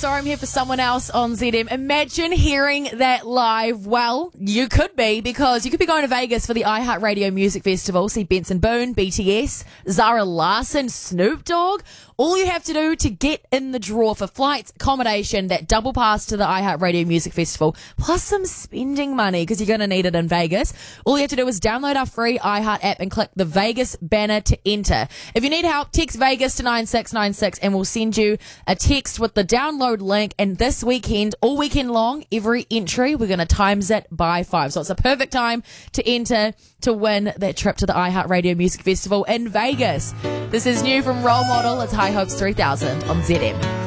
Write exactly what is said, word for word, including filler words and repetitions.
sorry, I'm here for someone else on Z M. Imagine hearing that live. Well, you could be, because you could be going to Vegas for the iHeartRadio Music Festival. See Benson Boone, B T S, Zara Larsson, Snoop Dogg. All you have to do to get in the draw for flights, accommodation, that double pass to the iHeartRadio Music Festival, plus some spending money, because you're going to need it in Vegas. All you have to do is download our free iHeart app and click the Vegas banner to enter. If you need help, text Vegas to nine six nine six and we'll send you a text with the download link. And this weekend, all weekend long, every entry, we're going to times it by five. So it's a perfect time to enter to win that trip to the iHeartRadio Music Festival in Vegas. This is new from Role Model. It's High Hopes three thousand on Z M.